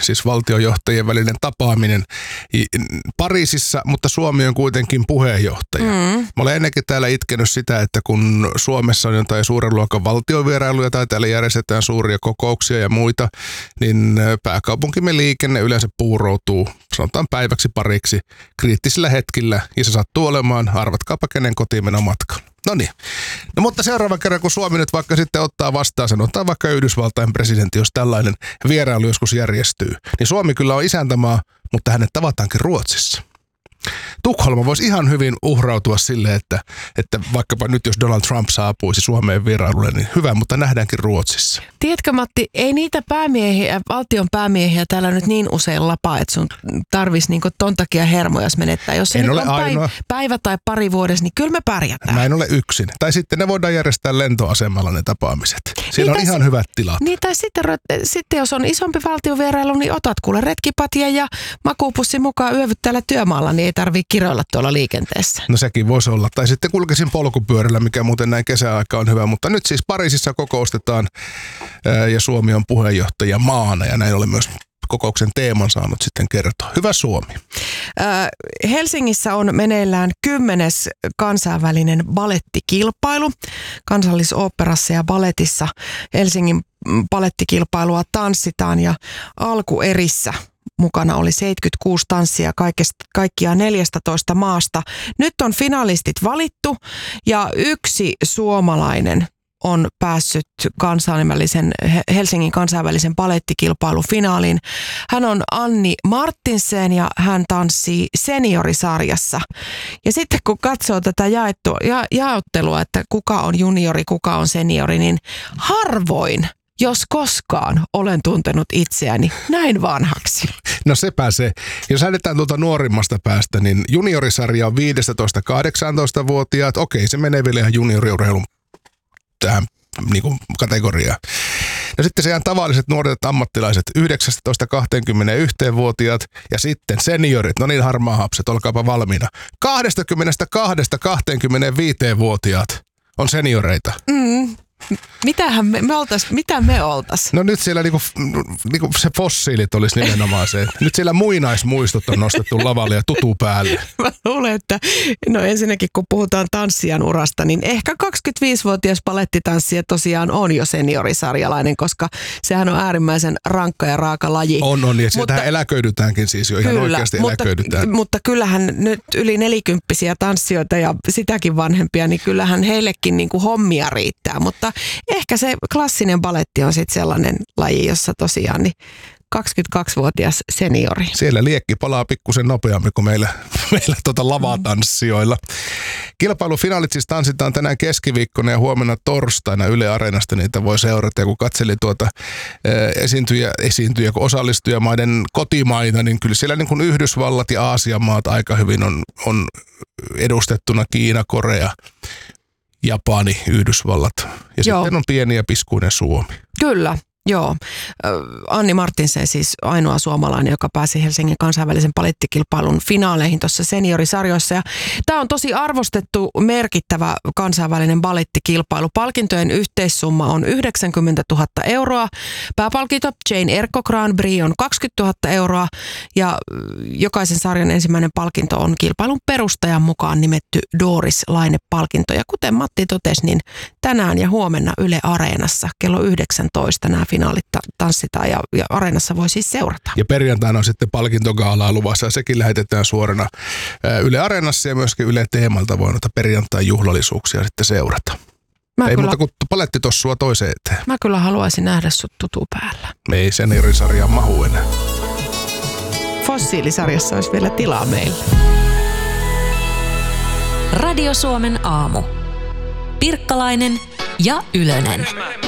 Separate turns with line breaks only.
siis valtiojohtajien välinen tapaaminen Pariisissa, mutta Suomi on kuitenkin puheenjohtaja. Mä olen ennenkin täällä itkenyt sitä, että kun Suomessa on jotain suuren luokan valtiovierailuja tai täällä järjestetään suuria kokouksia ja muita, niin pääkaupunkimme liikenne yleensä puuroutuu, sanotaan päiväksi pariksi, kriittisillä hetkillä, ja se sattuu olemaan, arvatkaapa kenen kotiimenomatkalla. No niin. No mutta seuraavan kerran, kun Suomi nyt vaikka sitten ottaa vastaan, sanotaan vaikka Yhdysvaltain presidentti, jos tällainen vierailu joskus järjestyy, niin Suomi kyllä on isäntämaa, mutta hänet tavataankin Ruotsissa. Tukholma voisi ihan hyvin uhrautua sille, että vaikkapa nyt jos Donald Trump saapuisi Suomeen vierailulle, niin hyvä, mutta nähdäänkin Ruotsissa.
Tiedätkö Matti, ei niitä päämiehiä, valtion päämiehiä täällä nyt niin usein lapaa, että sun tarvitsisi niinku ton takia hermoja menettää. Jos se on päivä tai pari vuodessa, niin kyllä me pärjätään.
Mä en ole yksin. Tai sitten ne voidaan järjestää lentoasemalla ne tapaamiset. Siinä on ihan hyvät tilat.
Niin, tai sitten jos on isompi valtiovierailu, niin otat kuule retkipatja ja makuupussi mukaan yövyt täällä työmaalla, niin ei tarvitse kiroilla tuolla liikenteessä.
No sekin voisi olla. Tai sitten kulkisin polkupyörällä, mikä muuten näin kesäaika on hyvä. Mutta nyt siis Pariisissa kokoustetaan ja Suomi on puheenjohtaja maana ja näin ollen myös kokouksen teeman saanut sitten kertoa. Hyvä Suomi.
Helsingissä on meneillään 10. kansainvälinen balettikilpailu. Kansallisoopperassa ja baletissa Helsingin balettikilpailua tanssitaan ja alkuerissä mukana oli 76 tanssia kaikkiaan 14 maasta. Nyt on finalistit valittu ja yksi suomalainen on päässyt Helsingin kansainvälisen balettikilpailun finaaliin. Hän on Anni Martinsen ja hän tanssii seniorisarjassa. Ja sitten kun katsoo tätä jaottelua, että kuka on juniori, kuka on seniori, niin harvoin, jos koskaan, olen tuntenut itseäni näin vanhaksi.
No sepä se. Jos lähdetään tuolta nuorimmasta päästä, niin juniorisarja on 15-18-vuotiaat. Okei, se menee vielä ihan junioriurheilun tähän niin kuin kategoriaan. No sitten se ihan tavalliset nuoret ammattilaiset, 19-21-vuotiaat ja sitten seniorit, no niin harmaa hapset, olkaapa valmiina. 22-25-vuotiaat on senioreita.
Mitä me oltais?
No nyt siellä niinku se fossiilit olisi nimenomaan se. Nyt siellä muinaismuistot on nostettu lavalle ja tutu päälle.
Mä luulen, että no ensinnäkin kun puhutaan tanssijan urasta, niin ehkä 25-vuotias palettitanssija tosiaan on jo seniorisarjalainen, koska sehän on äärimmäisen rankka ja raaka laji.
On ja sieltähän eläköidytäänkin siis jo ihan oikeasti eläköidytään.
Mutta kyllähän nyt yli 40-vuotiaita tanssijoita ja sitäkin vanhempia, niin kyllähän heillekin niinku hommia riittää, mutta ehkä se klassinen baletti on sitten sellainen laji, jossa tosiaan niin 22-vuotias seniori.
Siellä liekki palaa pikkusen nopeammin kuin meillä lavatanssijoilla. Kilpailufinaalit siis tanssitaan tänään keskiviikkona ja huomenna torstaina Yle Areenasta. Niitä voi seurata. Ja kun katselin esiintyjä kun osallistujamaiden kotimaita, niin kyllä siellä niin kuin Yhdysvallat ja Aasian maat aika hyvin on edustettuna. Kiina, Korea, Japani, Yhdysvallat ja sitten on pieni ja piskuinen Suomi.
Kyllä, joo. Anni Martinsen siis ainoa suomalainen, joka pääsi Helsingin kansainvälisen balettikilpailun finaaleihin tuossa seniorisarjoissa. Ja tämä on tosi arvostettu, merkittävä kansainvälinen balettikilpailu. Palkintojen yhteissumma on 90 000 euroa. Pääpalkinto Jane Erkko Grand Prix on 20 000 euroa ja jokaisen sarjan ensimmäinen palkinto on kilpailun perustajan mukaan nimetty Doris Laine-palkinto. Ja kuten Matti totesi, niin tänään ja huomenna Yle Areenassa kello 19 nämä finaalit tanssitaan ja Areenassa voi siis seurata.
Ja perjantaina on sitten palkintogaalaa luvassa ja sekin lähetetään suorana Yle Areenassa ja myöskin Yle Teemalta voi noita perjantain juhlallisuuksia sitten seurata. Ei muuta kuin palettitossua toiseen eteen.
Mä kyllä haluaisin nähdä sut tutu päällä.
Ei seniorisarjaan mahu enää.
Fossiilisarjassa olisi vielä tilaa meille.
Radio Suomen aamu. Pirkkalainen ja Ylönen.